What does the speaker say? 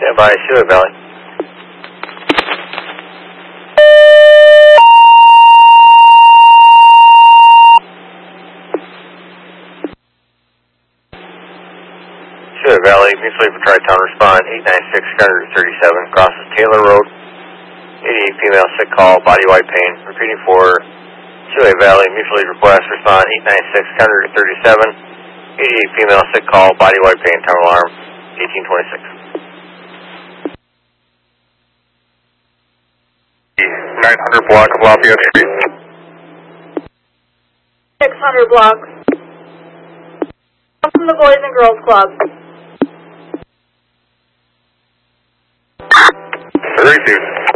Stand by, Seaway Valley. Seaway Valley, mutually for Tri-Town, respond 896 Gunner 37, crosses Taylor Road. 88 female, sick call, body white pain. Repeating for Seaway Valley, mutually request, respond 896 Gunner 37. 88 female, sick call, body white pain, time alarm 1826. 900 block of Lafayette Street. 600 block. From the Boys and Girls Club. 32.